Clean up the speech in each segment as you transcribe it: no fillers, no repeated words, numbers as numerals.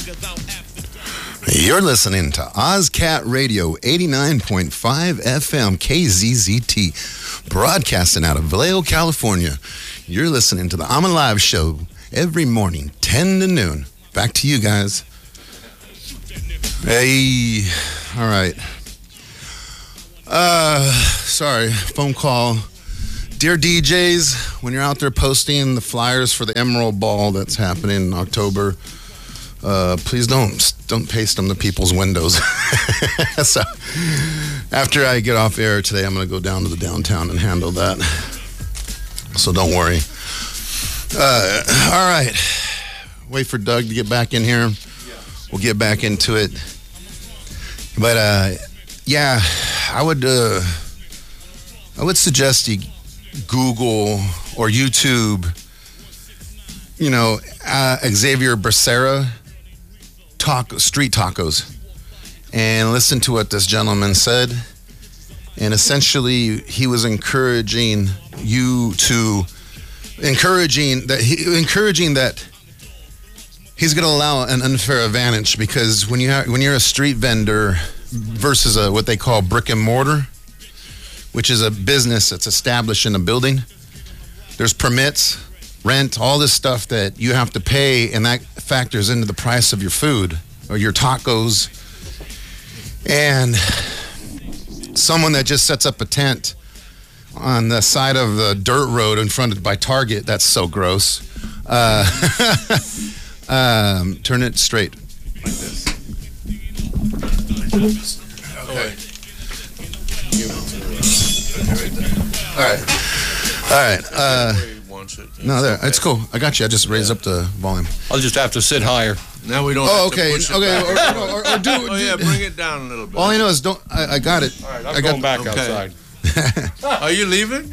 You're listening to OzCat Radio 89.5 FM KZZT, broadcasting out of Vallejo, California. You're listening to the I'm Alive show every morning, 10 to noon. Back to you guys. Hey, all right. Sorry, phone call. Dear DJs, when you're out there posting the flyers for the Emerald Ball that's happening in October, please don't paste them to people's windows. So after I get off air today, I'm going to go down to the downtown and handle that. So don't worry. All right. Wait for Doug to get back in here. We'll get back into it. But yeah, I would suggest you Google or YouTube, Xavier Becerra street tacos, and listen to what this gentleman said. And essentially, he was encouraging that he's going to allow an unfair advantage, because when you're a street vendor versus what they call brick and mortar, which is a business that's established in a building, there's permits, rent, all this stuff that you have to pay, and that factors into the price of your food or your tacos. And someone that just sets up a tent on the side of the dirt road in front of by Target, that's so gross. Turn it straight like this. Okay. All right. No, there. It's cool. I got you. I just raised up the volume. I'll just have to sit higher. Now we don't. Oh, okay. Okay. Or do. Bring it down a little bit. All I know is don't. I got it. All right. I'm going back outside. Are you leaving?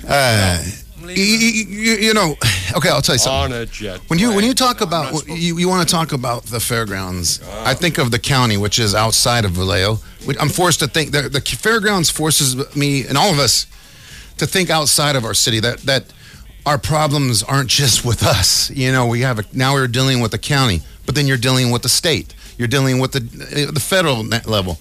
Okay, I'll tell you something. On a jet. When you talk about you want to talk about the fairgrounds, I think of the county, which is outside of Vallejo. I'm forced to think the fairgrounds forces me and all of us to think outside of our city. That our problems aren't just with us. Now we're dealing with the county, but then you're dealing with the state. You're dealing with the federal level,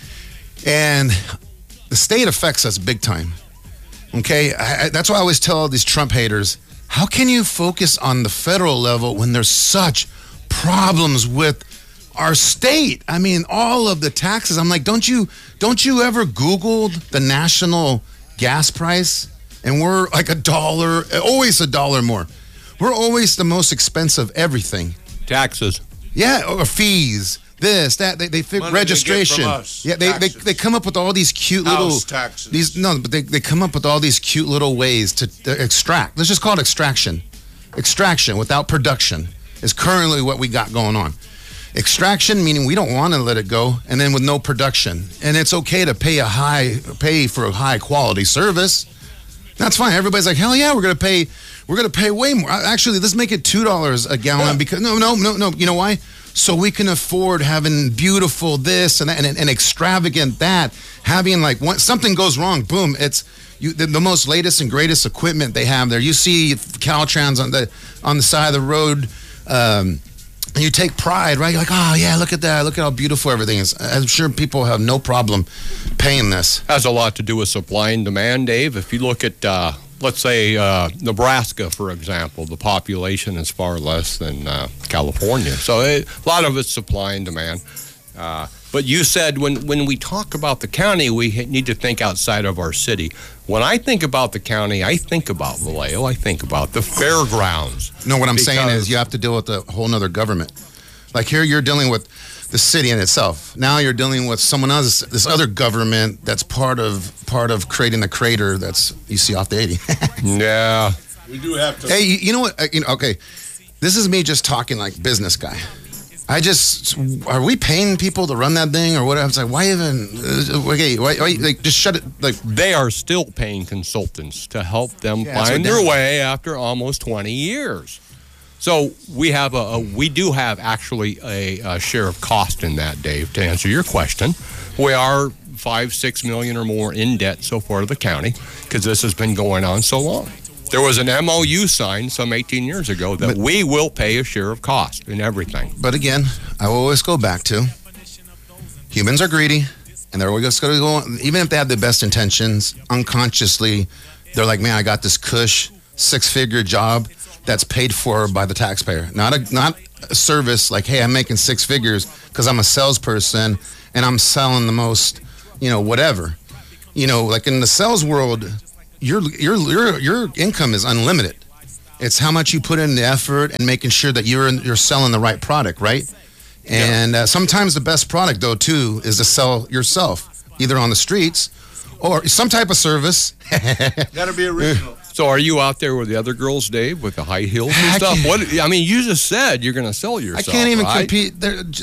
and the state affects us big time. Okay, that's why I always tell all these Trump haters, how can you focus on the federal level when there's such problems with our state? I mean, all of the taxes. I'm like, don't you ever Google the national gas price? And we're like $1, always $1 more. We're always the most expensive everything. Taxes. Yeah, or fees. This, that, they figure registration. They come up with all these cute little taxes. But they come up with all these cute little ways to extract. Let's just call it extraction. Extraction without production is currently what we got going on. Extraction meaning we don't want to let it go, and then with no production. And it's okay to pay for a high quality service. That's fine. Everybody's like, hell yeah, we're gonna pay way more. Actually, let's make it $2 a gallon because no. You know why? So we can afford having beautiful this and that and extravagant that. Having like something goes wrong, boom! It's the most latest and greatest equipment they have there. You see Caltrans on the side of the road, and you take pride, right? You're like, oh yeah, look at that! Look at how beautiful everything is. I'm sure people have no problem paying this. Has a lot to do with supply and demand, Dave. If you look at let's say Nebraska, for example, the population is far less than California. So a lot of it's supply and demand. But you said when we talk about the county, we need to think outside of our city. When I think about the county, I think about Vallejo. I think about the fairgrounds. No, what I'm saying is you have to deal with a whole nother government. Like here you're dealing with the city in itself. Now you're dealing with someone else, this other government that's part of creating the crater that's you see off the 80. Yeah. We do have to. Hey, you know what? Okay, this is me just talking like business guy. Are we paying people to run that thing or what? I was like, why even? Okay, why like just shut it? Like they are still paying consultants to help them find their way after almost 20 years. So we do have actually a share of cost in that, Dave. To answer your question, we are $5-6 million or more in debt so far to the county because this has been going on so long. There was an MOU signed some 18 years ago that we will pay a share of cost in everything. But again, I will always go back to humans are greedy, and they're always going to go on, even if they have the best intentions, unconsciously, they're like, man, I got this cush, 6-figure job that's paid for by the taxpayer. Not a service like, hey, I'm making 6 figures because I'm a salesperson and I'm selling the most, whatever. Like in the sales world, your income is unlimited. It's how much you put in the effort and making sure that you're selling the right product, right? And sometimes the best product, though, too, is to sell yourself, either on the streets or some type of service. Got to be original. So are you out there with the other girls, Dave, with the high heels and stuff? You just said you're going to sell yourself. I can't even right? compete.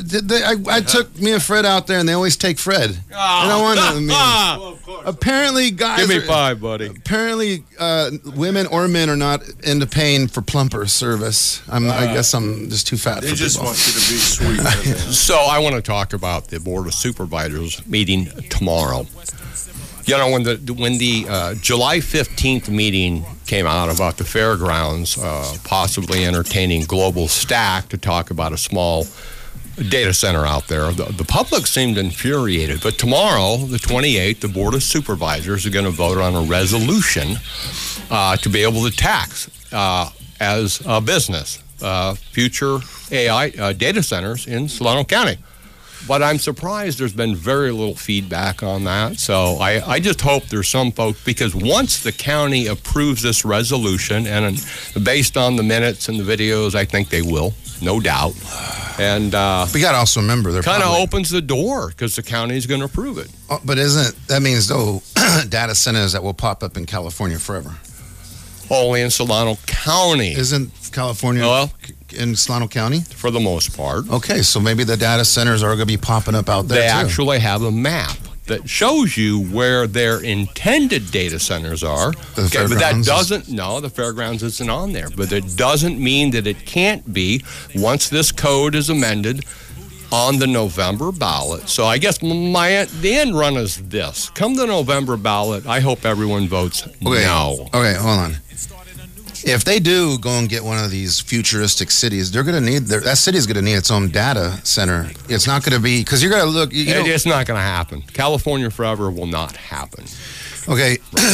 I took me and Fred out there, and they always take Fred. I don't want to. Well, of course. Apparently, guys. Give me 5, buddy. Apparently, women or men are not into paying for plumper service. I guess I'm just too fat. They for just people. want you to be sweet. So I want to talk about the Board of Supervisors meeting tomorrow. When the July 15th meeting came out about the fairgrounds possibly entertaining Global Stack to talk about a small data center out there, the public seemed infuriated. But tomorrow, the 28th, the Board of Supervisors are going to vote on a resolution to be able to tax as a business future AI data centers in Solano County. But I'm surprised there's been very little feedback on that. So I just hope there's some folks, because once the county approves this resolution, and based on the minutes and the videos, I think they will, no doubt. And we got to also remember they're kind of opens the door because the county is going to approve it. But that means though data centers that will pop up in California forever? Only in Solano County. Isn't California in Solano County? For the most part. Okay, so maybe the data centers are going to be popping up out there They too. actually have a map that shows you where their intended data centers are. The fairgrounds the fairgrounds isn't on there. But it doesn't mean that it can't be once this code is amended on the November ballot. So I guess the end run is this. Come the November ballot, I hope everyone votes no. Okay, hold on. If they do go and get one of these futuristic cities, they're going to need that city's going to need its own data center. It's not going to be because you're going to look. It's not going to happen. California forever will not happen. Okay,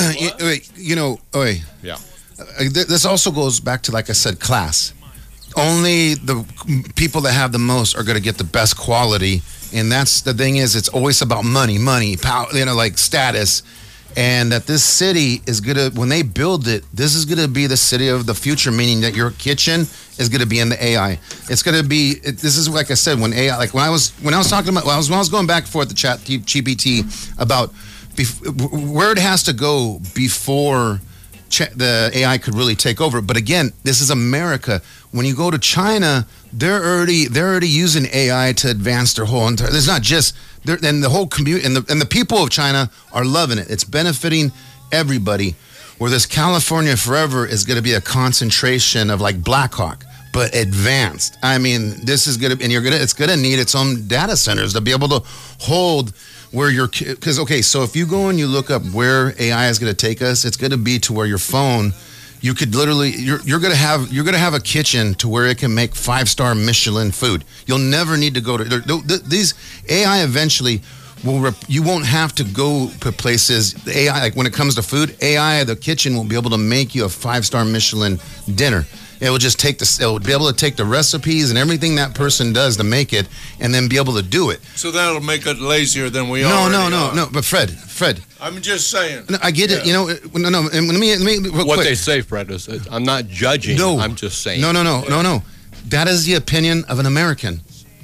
Yeah. This also goes back to, like I said, class. Only the people that have the most are going to get the best quality, and that's the thing. Is it's always about money, power, like status. And that this city is going to, when they build it, this is going to be the city of the future, meaning that your kitchen is going to be in the AI. It's going to be, this is like I said, when AI, like when I was talking about, when I was going back and forth to chat GPT about where it has to go before the AI could really take over. But again, this is America. When you go to China, they're already using AI to advance their whole entire. There's not just and the whole community and the people of China are loving it. It's benefiting everybody. Where this California forever is going to be a concentration of like Blackhawk, but advanced. I mean, this is going to, and it's going to need its own data centers to be able to hold where because so if you go and you look up where AI is going to take us, it's going to be to where your phone, you could literally, you're going to have a kitchen to where it can make 5-star Michelin food. You'll never need to go to these AI eventually. You won't have to go to places. The AI, like when it comes to food, AI, the kitchen will be able to make you a 5-star Michelin dinner. It will just it will be able to take the recipes and everything that person does to make it, and then be able to do it. So that'll make us lazier than we are. No. But Fred. I'm just saying. No, I get it. No. And let me real what quick. They say, Fred, is I'm not judging. No, I'm just saying. No. That is the opinion of an American.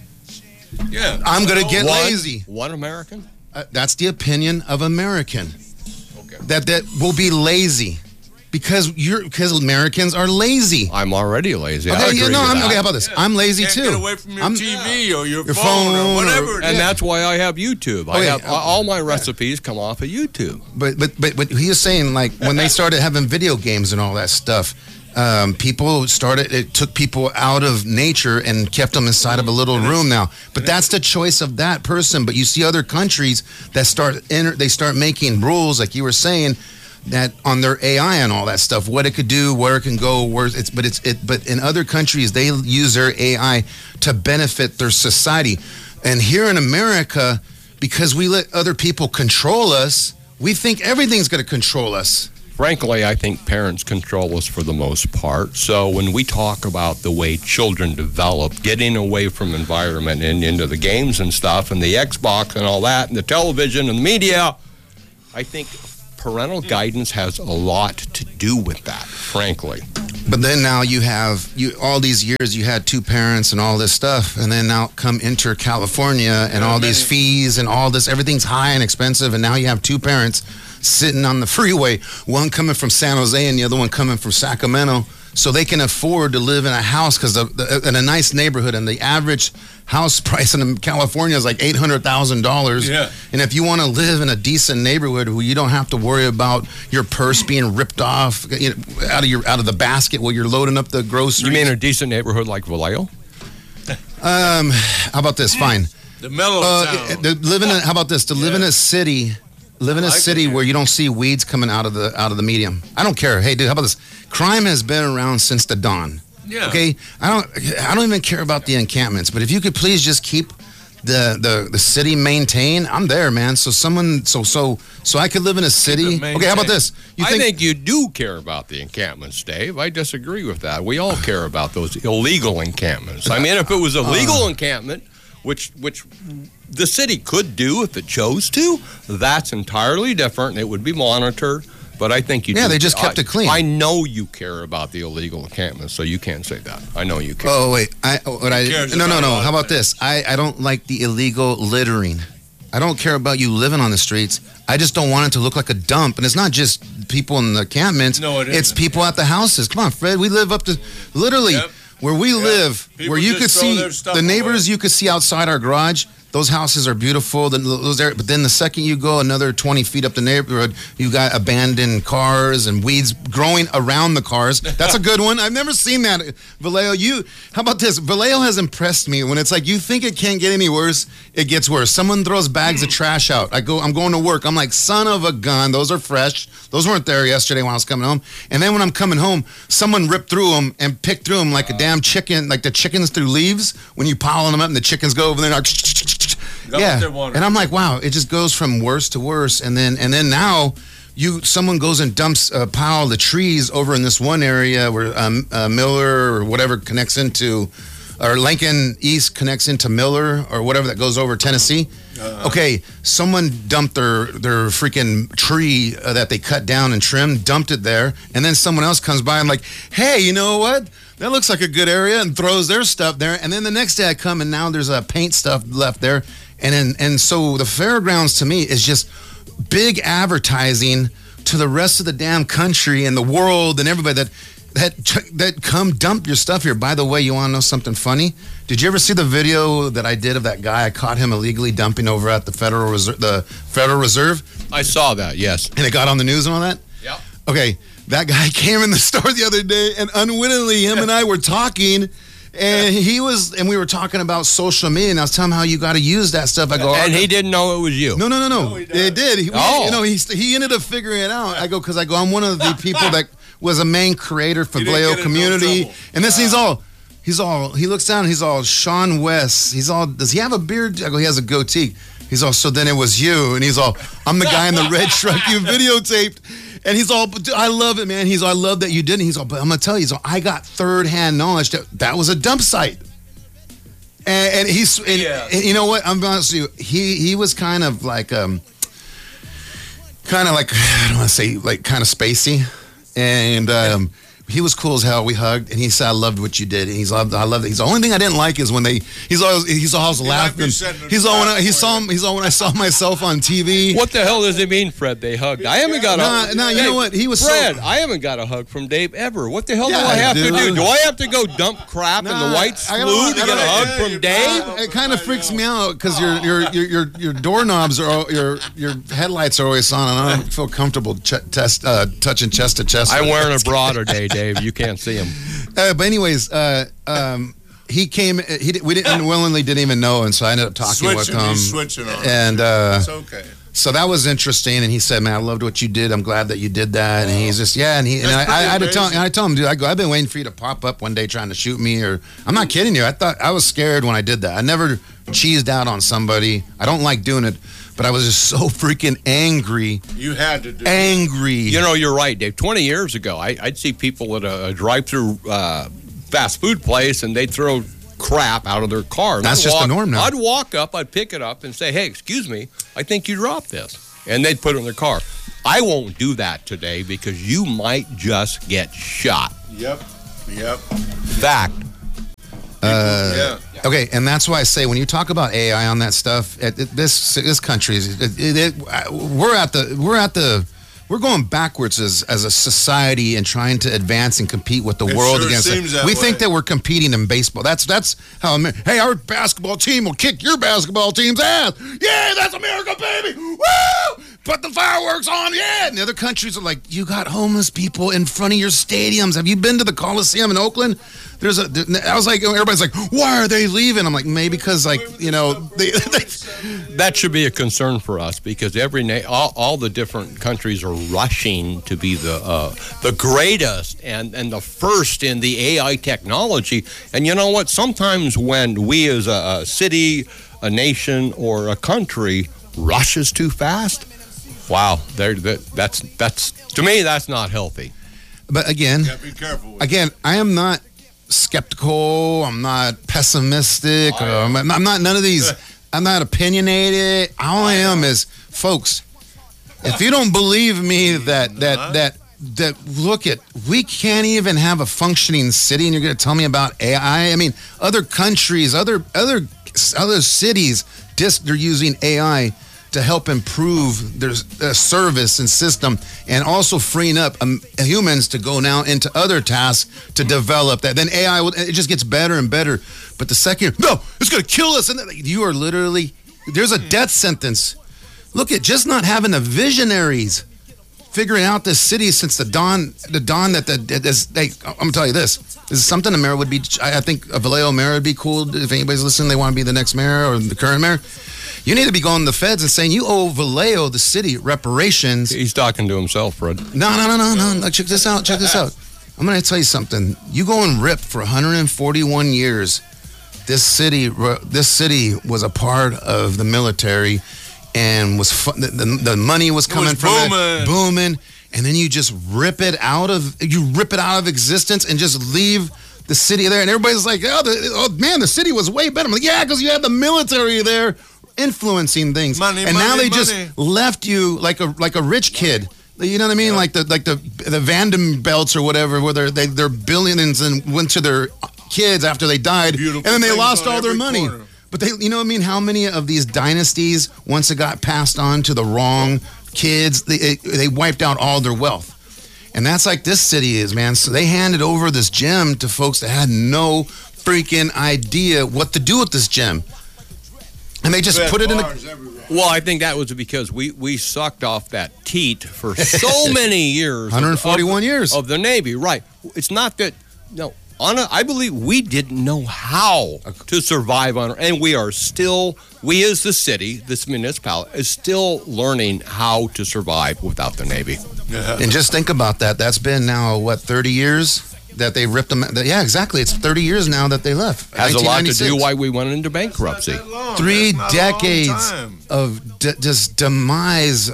Yeah. I'm going to get lazy. One American? That's the opinion of American. Okay. That will be lazy. Because Americans are lazy. I'm already lazy. Okay, how about this? Yeah. I'm lazy Can't too. Get away from your TV or your phone phone or whatever. And that's why I have YouTube. I have all my recipes come off of YouTube. But he is saying, like, when they started having video games and all that stuff, it took people out of nature and kept them inside of a little room now. But that's the choice of that person. But you see other countries that start making rules, like you were saying, that on their AI and all that stuff, what it could do, where it can go, but in other countries they use their AI to benefit their society. And here in America, because we let other people control us, we think everything's going to control us. Frankly, I think parents control us for the most part. So when we talk about the way children develop, getting away from environment and into the games and stuff and the Xbox and all that and the television and the media, I think parental guidance has a lot to do with that, frankly. But then now you all these years you had two parents and all this stuff, and then now enter California and all these fees and all this, everything's high and expensive, and now you have two parents sitting on the freeway, one coming from San Jose and the other one coming from Sacramento, so they can afford to live in a house in a nice neighborhood, and the average house price in California is like $800,000. Yeah. And if you want to live in a decent neighborhood where you don't have to worry about your purse being ripped off out of the basket while you're loading up the groceries. You mean a decent neighborhood like Vallejo? How about this? Fine. The mellow town. How about this? To live in a city. Live in a city where you don't see weeds coming out of the medium. I don't care. Hey, dude, how about this? Crime has been around since the dawn. Yeah. Okay. I don't even care about the encampments, but if you could please just keep the city maintained, I'm there, man. So I could live in a city. Okay. How about this? I think you do care about the encampments, Dave. I disagree with that. We all care about those illegal encampments. I mean, if it was a legal encampment, which the city could do if it chose to, that's entirely different. It would be monitored, but I think you. Yeah, they just kept it clean. I know you care about the illegal encampments, so you can't say that. I know you care. Oh wait, no. How about this? I don't like the illegal littering. I don't care about you living on the streets. I just don't want it to look like a dump. And it's not just people in the encampments. No, it's people at the houses. Come on, Fred. We live up to literally. Yep. Where we live, people where you could see the neighbors away. You could see outside our garage, those houses are beautiful. But then the second you go another 20 feet up the neighborhood, you got abandoned cars and weeds growing around the cars. That's a good one. I've never seen that. Vallejo, how about this? Vallejo has impressed me when it's like you think it can't get any worse, it gets worse. Someone throws bags of trash out. I'm going to work. I'm like, son of a gun, those are fresh. Those weren't there yesterday when I was coming home. And then when I'm coming home, someone ripped through them and picked through them like a damn chicken, like the chickens through leaves when you pile them up and the chickens go over there and and I'm like, wow, it just goes from worse to worse. And then now someone goes and dumps a pile of trees over in this one area where Miller or whatever connects into, or Lincoln East connects into Miller or whatever that goes over Tennessee. Okay, someone dumped their freaking tree that they cut down and trimmed, dumped it there, and then someone else comes by and like, hey, you know what? That looks like a good area, and throws their stuff there. And then the next day I come and now there's paint stuff left there. And so the fairgrounds to me is just big advertising to the rest of the damn country and the world and everybody that come dump your stuff here. By the way, you want to know something funny? Did you ever see the video that I did of that guy? I caught him illegally dumping over at the Federal Reserve. I saw that, yes. And it got on the news and all that? Yeah. Okay, that guy came in the store the other day, and unwittingly, him and I were talking, and we were talking about social media, and I was telling him how you got to use that stuff. I go, and he didn't know it was you. No. It did. He ended up figuring it out. I go, I'm one of the people that was a main creator for Vallejo community, and this he looks down, he's all Sean West. Does he have a beard? I go, he has a goatee. He's all, so then it was you, and he's all, I'm the guy in the red truck you videotaped. And he's all, I love it, man. He's all, I love that you did it. He's all, but I'm going to tell you, I got third-hand knowledge that was a dump site. And you know what? I'm going to honest with you. He was kind of like, I don't want to say, like kind of spacey. And he was cool as hell. We hugged, and he said, "I loved what you did." And I loved it. He's the only thing I didn't like is when he's always laughing. He's all when I saw myself on TV. What the hell does it mean, Fred? They hugged. I haven't got a. No, you know what? He was Fred. I haven't got a hug from Dave ever. What the hell do I have to do? Do I have to go dump crap in the white slough to get a hug from Dave? It kind of freaks me out because your doorknobs are your headlights are always on, and I don't feel comfortable touching chest to chest. I'm wearing a bra today, Dave. You can't see him. But anyways, he came. We didn't willingly didn't even know, and so I ended up talking with him. Switching on. And it's okay. So that was interesting, and he said, "Man, I loved what you did. I'm glad that you did that." And he's just, I had to tell him, dude, I've been waiting for you to pop up one day trying to shoot me, or I'm not kidding you. I was scared when I did that. I never cheesed out on somebody. I don't like doing it, but I was just so freaking angry. You had to do angry. You know, you're right, Dave. 20 years ago, I'd see people at a drive-through fast food place, and they'd throw crap out of their car. And That's just the norm now. I'd walk up, I'd pick it up and say, hey, excuse me, I think you dropped this. And they'd put it in their car. I won't do that today because you might just get shot. Yep. Fact. Okay, and that's why I say when you talk about AI on that stuff, this country we're going backwards as a society and trying to advance and compete with the world against it. We think that we're competing in baseball. That's how hey, our basketball team will kick your basketball team's ass. Yeah, that's America, baby. Woo! Put the fireworks on, yeah. And the other countries are like, you got homeless people in front of your stadiums. Have you been to the Coliseum in Oakland? I was like, everybody's like, why are they leaving? I'm like, maybe because, like, that should be a concern for us because all the different countries are rushing to be the greatest and the first in the AI technology. And you know what? Sometimes when we as a city, a nation, or a country rushes too fast, wow, that's to me, that's not healthy. But again, be careful I am not skeptical. I'm not pessimistic. I'm not none of these. I'm not opinionated. All I am is, folks, if you don't believe me that look at, we can't even have a functioning city and you're going to tell me about AI? I mean, other countries, other cities, they're using AI to help improve their service and system, and also freeing up humans to go now into other tasks to develop that. Then AI, it just gets better and better. But the second, no, it's going to kill us. And you are literally, there's a death sentence. Look at just not having the visionaries figuring out this city since the dawn that I'm going to tell you this. This is something the mayor would be, I think a Vallejo mayor would be cool. If anybody's listening, they want to be the next mayor or the current mayor. You need to be going to the feds and saying you owe Vallejo, the city, reparations. He's talking to himself, Fred. No. Check this out. I'm going to tell you something. You go and rip for 141 years. This city was a part of the military, and was the money was coming from it, booming, and then you just rip it out of existence and just leave the city there, and everybody's like, oh man, the city was way better. I'm like, yeah, because you had the military there influencing things, now they just left you like a rich kid. You know what I mean? Yeah. Like the Vandenbelts or whatever, where they're billionaires and went to their kids after they died, and then they lost all their money. Corner. But you know what I mean? How many of these dynasties, once it got passed on to the wrong kids, they wiped out all their wealth. And that's like this city is, man. So they handed over this gem to folks that had no freaking idea what to do with this gem. And they just put it in a... Well, I think that was because we sucked off that teat for so many years. 141 years. Of the Navy, right. It's not that... No, I believe we didn't know how to survive on... And we are still... We as the city, this municipality, is still learning how to survive without the Navy. Yeah. And just think about that. That's been now, 30 years... that they ripped them. Yeah, exactly. It's 30 years now that they left. Has a lot to do why we went into bankruptcy. 3 decades of just demise,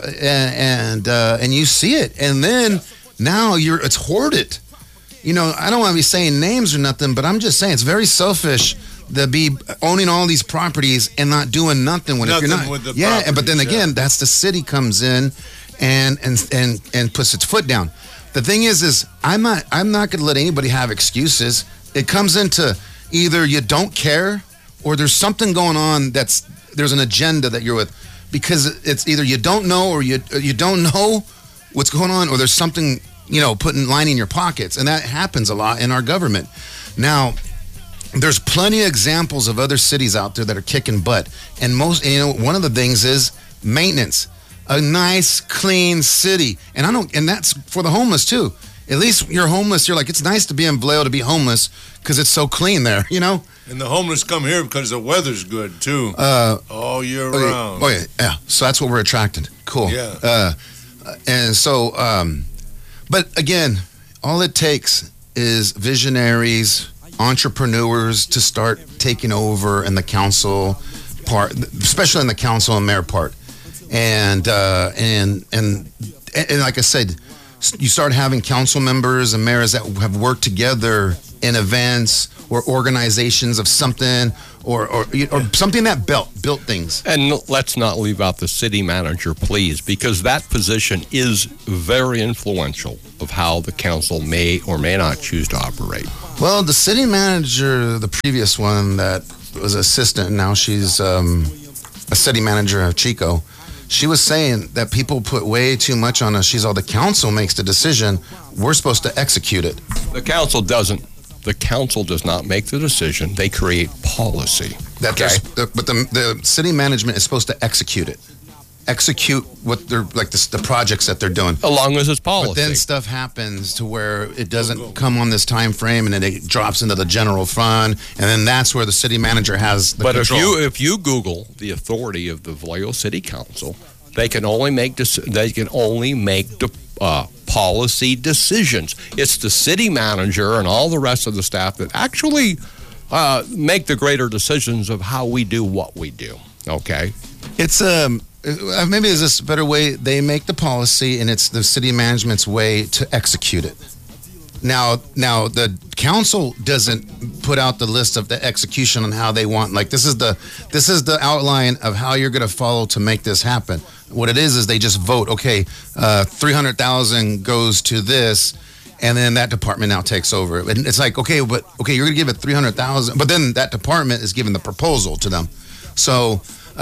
and you see it. And then now it's hoarded. You know, I don't want to be saying names or nothing, but I'm just saying it's very selfish to be owning all these properties and not doing nothing with it. If you're not, with the but then again, that's the city comes in and puts its foot down. The thing is I'm not going to let anybody have excuses. It comes into either you don't care or there's something going on there's an agenda that you're with, because it's either you don't know or you don't know what's going on, or there's something, lining your pockets. And that happens a lot in our government. Now, there's plenty of examples of other cities out there that are kicking butt. And one of the things is maintenance. A nice, clean city. And that's for the homeless too. At least you're homeless. You're like, it's nice to be in Vallejo to be homeless because it's so clean there, And the homeless come here because the weather's good, too. All year round. Oh, yeah. So that's what we're attracting. Cool. Yeah. And so, but again, all it takes is visionaries, entrepreneurs to start taking over in the council part, especially in the council and mayor part. And like I said, you start having council members and mayors that have worked together in events or organizations of something or something that built things. And let's not leave out the city manager, please, because that position is very influential of how the council may or may not choose to operate. Well, the city manager, the previous one that was assistant, now she's a city manager of Chico, she was saying that people put way too much on us. She's all, the council makes the decision. We're supposed to execute it. The council doesn't. The council does not make the decision. They create policy. But the city management is supposed to execute it. Execute what they're like the projects that they're doing. Along with its policy. But then stuff happens to where it doesn't come on this time frame, and then it drops into the general fund, and then that's where the city manager has the control. But if you Google the authority of the Vallejo City Council, they can only make policy decisions. It's the city manager and all the rest of the staff that actually make the greater decisions of how we do what we do. Okay, it's maybe is this a better way? They make the policy, and it's the city management's way to execute it. Now the council doesn't put out the list of the execution on how they want. Like this is the outline of how you're going to follow to make this happen. What it is they just vote. Okay, 300,000 goes to this, and then that department now takes over. And it's like you're going to give it 300,000, but then that department is giving the proposal to them. So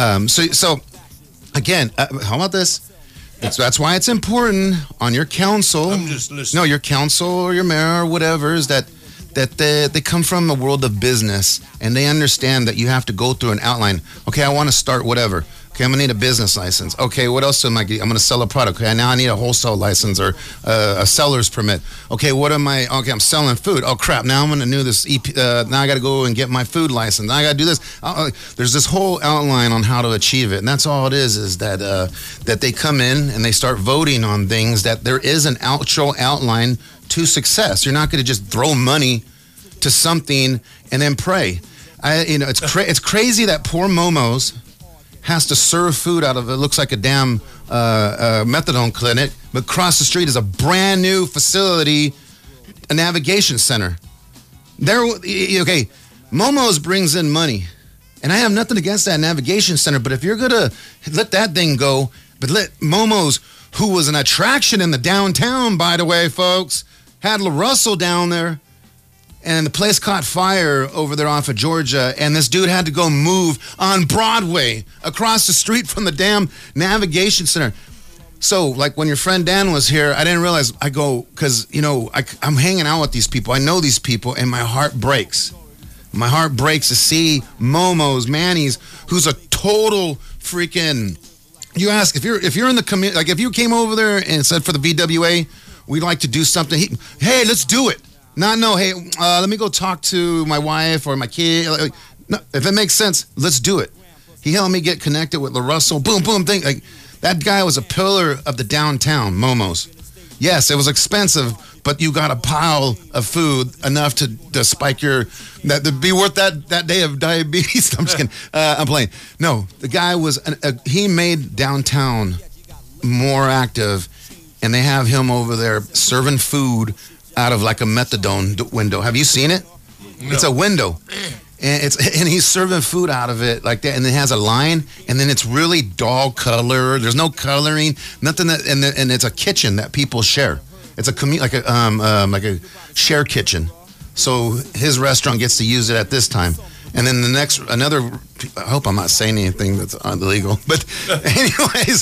again, how about this? That's why it's important on your council. I'm just listening. No, your council or your mayor or whatever is that they come from a world of business, and they understand that you have to go through an outline. Okay, I want to start whatever. Okay, I'm going to need a business license. Okay, what else am I getting? I'm going to sell a product. Okay, now I need a wholesale license or a seller's permit. Okay, okay, I'm selling food. Oh, crap, now I'm going to do this. Now I got to go and get my food license. Now I got to do this. There's this whole outline on how to achieve it, and that's all it is that they come in and they start voting on things that there is an actual outline to success. You're not going to just throw money to something and then pray. It's crazy that poor Momo's has to serve food out of it. Looks like a damn methadone clinic, but across the street is a brand new facility, a navigation center. Momo's brings in money, and I have nothing against that navigation center, but if you're gonna let that thing go, but let Momo's, who was an attraction in the downtown, by the way, folks, had La Russell down there, and the place caught fire over there off of Georgia, and this dude had to go move on Broadway across the street from the damn navigation center. So, like when your friend Dan was here, I didn't realize, because, I'm hanging out with these people. I know these people, and my heart breaks. My heart breaks to see Momo's, Manny's, who's a total freaking, you ask, if you're in the community, like if you came over there and said for the VWA, we'd like to do something, hey, let's do it. Hey, let me go talk to my wife or my kid. No, if it makes sense, let's do it. He helped me get connected with La Russell. Boom, boom, thing. Like that guy was a pillar of the downtown, Momo's. Yes, it was expensive, but you got a pile of food enough to spike to be worth that day of diabetes. I'm just kidding. I'm playing. No, the guy he made downtown more active, and they have him over there serving food out of like a methadone window. Have you seen it? No. It's a window, and he's serving food out of it like that, and it has a line, and then it's really dull color. There's no coloring, nothing. And it's a kitchen that people share. It's like a share kitchen. So his restaurant gets to use it at this time, and then I hope I'm not saying anything that's illegal, but anyways,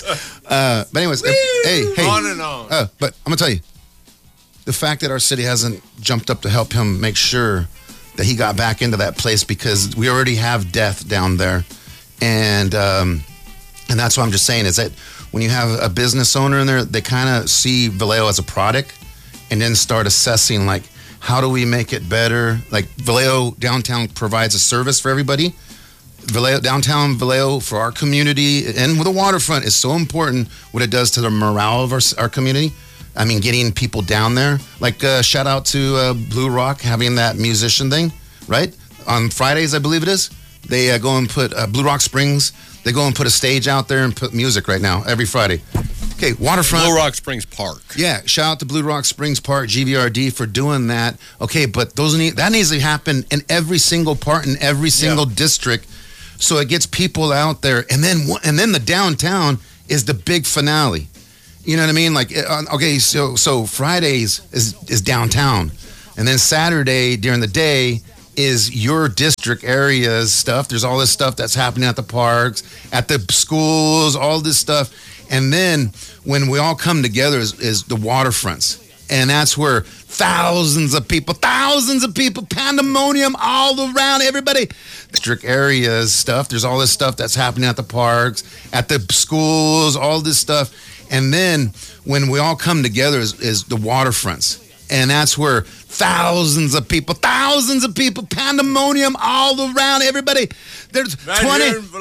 hey, on and on. But I'm gonna tell you. The fact that our city hasn't jumped up to help him make sure that he got back into that place, because we already have death down there. And that's what I'm just saying is that when you have a business owner in there, they kind of see Vallejo as a product and then start assessing like how do we make it better? Like Vallejo downtown provides a service for everybody. Downtown Vallejo for our community and with the waterfront is so important what it does to the morale of our community. I mean, getting people down there. Like, shout out to Blue Rock having that musician thing, right? On Fridays, I believe it is. They go and put Blue Rock Springs. They go and put a stage out there and put music right now every Friday. Okay, waterfront. Blue Rock Springs Park. Yeah, shout out to Blue Rock Springs Park, GVRD, for doing that. Okay, but that needs to happen in every single part in every single district, so it gets people out there. And then the downtown is the big finale. You know what I mean? Like, okay, so Fridays is downtown, and then Saturday during the day is your district areas stuff. There's all this stuff that's happening at the parks, at the schools, all this stuff. And then when we all come together is the waterfronts. And that's where thousands of people, pandemonium all around, everybody. District areas stuff. There's all this stuff that's happening at the parks, at the schools, all this stuff. And then when we all come together is the waterfronts. And that's where thousands of people, pandemonium all around, everybody. There's 20.